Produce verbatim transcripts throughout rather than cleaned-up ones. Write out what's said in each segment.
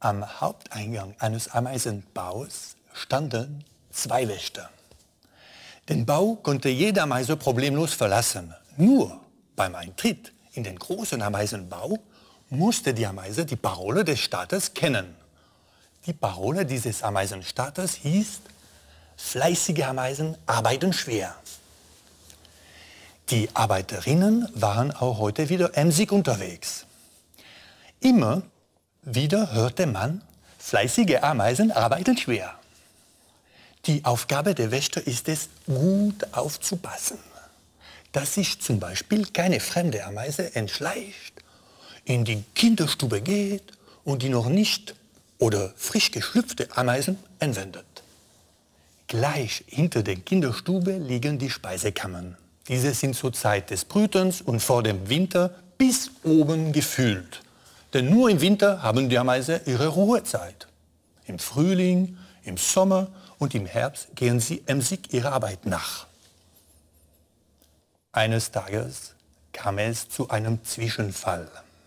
Am Haupteingang eines Ameisenbaus standen zwei Wächter. Den Bau konnte jede Ameise problemlos verlassen. Nur beim Eintritt in den großen Ameisenbau musste die Ameise die Parole des Staates kennen. Die Parole dieses Ameisenstaates hieß: Fleißige Ameisen arbeiten schwer. Die Arbeiterinnen waren auch heute wieder emsig unterwegs. Immer wieder hörte man: Fleißige Ameisen arbeiten schwer. Die Aufgabe der Wächter ist es, gut aufzupassen, dass sich zum Beispiel keine fremde Ameise entschleicht, in die Kinderstube geht und die noch nicht oder frisch geschlüpfte Ameisen entwendet. Gleich hinter der Kinderstube liegen die Speisekammern. Diese sind zur Zeit des Brütens und vor dem Winter bis oben gefüllt. Denn nur im Winter haben die Ameisen ihre Ruhezeit. Im Frühling, im Sommer und im Herbst gehen sie emsig ihrer Arbeit nach. Eines Tages kam es zu einem Zwischenfall.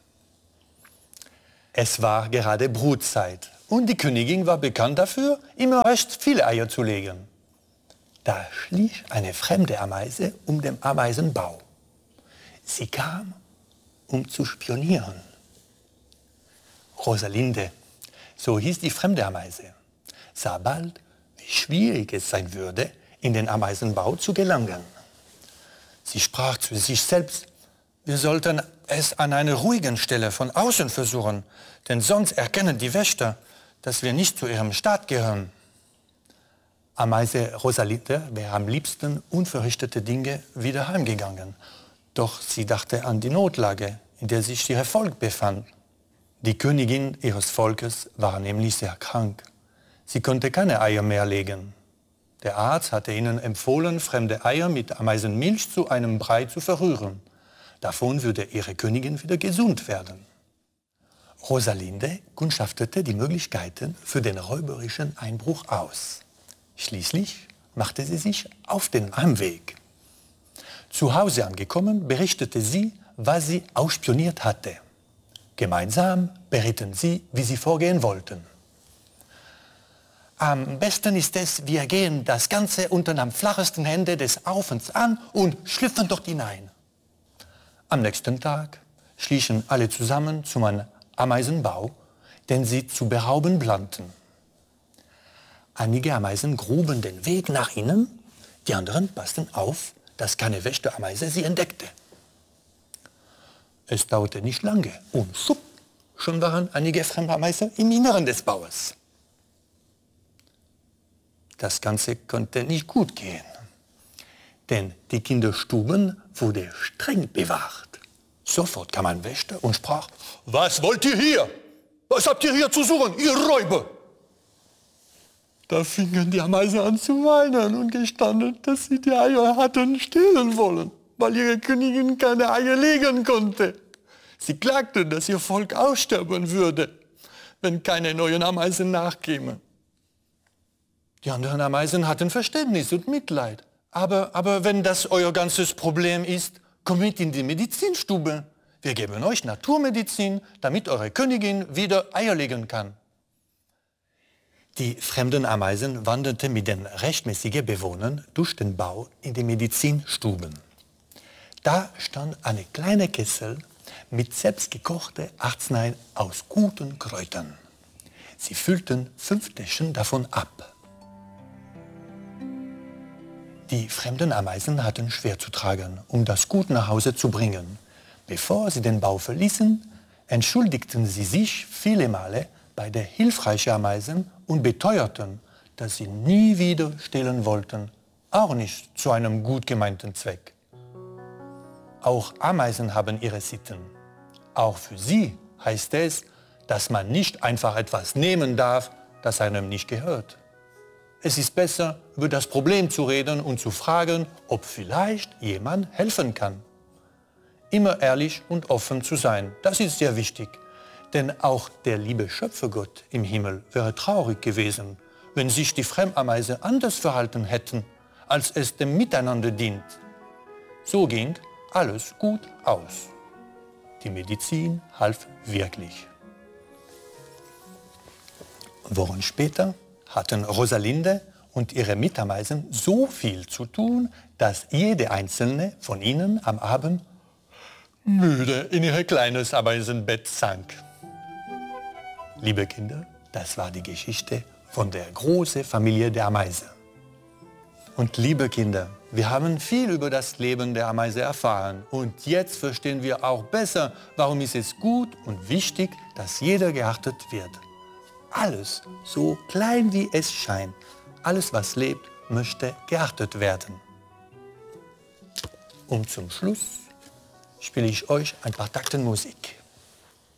Es war gerade Brutzeit und die Königin war bekannt dafür, immer recht viele Eier zu legen. Da schlich eine fremde Ameise um den Ameisenbau. Sie kam, um zu spionieren. Rosalinde, so hieß die fremde Ameise, sah bald, wie schwierig es sein würde, in den Ameisenbau zu gelangen. Sie sprach zu sich selbst: Wir sollten es an einer ruhigen Stelle von außen versuchen, denn sonst erkennen die Wächter, dass wir nicht zu ihrem Staat gehören. Ameise Rosalinde wäre am liebsten unverrichtete Dinge wieder heimgegangen. Doch sie dachte an die Notlage, in der sich ihr Volk befand. Die Königin ihres Volkes war nämlich sehr krank. Sie konnte keine Eier mehr legen. Der Arzt hatte ihnen empfohlen, fremde Eier mit Ameisenmilch zu einem Brei zu verrühren. Davon würde ihre Königin wieder gesund werden. Rosalinde kundschaftete die Möglichkeiten für den räuberischen Einbruch aus. Schließlich machte sie sich auf den Heimweg. Zu Hause angekommen, berichtete sie, was sie ausspioniert hatte. Gemeinsam berieten sie, wie sie vorgehen wollten. Am besten ist es, wir gehen das Ganze unter am flachesten Ende des Ofens an und schlüpfen dort hinein. Am nächsten Tag schlichen alle zusammen zum Ameisenbau, den sie zu berauben planten. Einige Ameisen gruben den Weg nach innen, die anderen passten auf, dass keine Wächterameise sie entdeckte. Es dauerte nicht lange und schupp, schon waren einige fremde Ameisen im Inneren des Baues. Das Ganze konnte nicht gut gehen, denn die Kinderstuben wurde streng bewacht. Sofort kam ein Wächter und sprach: Was wollt ihr hier? Was habt ihr hier zu suchen, ihr Räuber? Da fingen die Ameisen an zu weinen und gestanden, dass sie die Eier hatten stehlen wollen, weil ihre Königin keine Eier legen konnte. Sie klagten, dass ihr Volk aussterben würde, wenn keine neuen Ameisen nachkämen. Die anderen Ameisen hatten Verständnis und Mitleid. Aber, aber wenn das euer ganzes Problem ist, kommt mit in die Medizinstube. Wir geben euch Naturmedizin, damit eure Königin wieder Eier legen kann. Die fremden Ameisen wanderten mit den rechtmäßigen Bewohnern durch den Bau in die Medizinstuben. Da stand eine kleine Kessel mit selbstgekochter Arznei aus guten Kräutern. Sie füllten fünf Täschchen davon ab. Die fremden Ameisen hatten schwer zu tragen, um das Gut nach Hause zu bringen. Bevor sie den Bau verließen, entschuldigten sie sich viele Male bei der hilfreichen Ameisen und beteuerten, dass sie nie wieder stehlen wollten, auch nicht zu einem gut gemeinten Zweck. Auch Ameisen haben ihre Sitten. Auch für sie heißt es, dass man nicht einfach etwas nehmen darf, das einem nicht gehört. Es ist besser, über das Problem zu reden und zu fragen, ob vielleicht jemand helfen kann. Immer ehrlich und offen zu sein, das ist sehr wichtig. Denn auch der liebe Schöpfergott im Himmel wäre traurig gewesen, wenn sich die Fremdameisen anders verhalten hätten, als es dem Miteinander dient. So ging alles gut aus. Die Medizin half wirklich. Wochen später hatten Rosalinde und ihre Mitameisen so viel zu tun, dass jede einzelne von ihnen am Abend müde in ihr kleines Ameisenbett sank. Liebe Kinder, das war die Geschichte von der großen Familie der Ameise. Und liebe Kinder, wir haben viel über das Leben der Ameise erfahren. Und jetzt verstehen wir auch besser, warum ist es gut und wichtig, dass jeder geachtet wird. Alles, so klein wie es scheint, alles was lebt, möchte geachtet werden. Und zum Schluss spiele ich euch ein paar Takte Musik.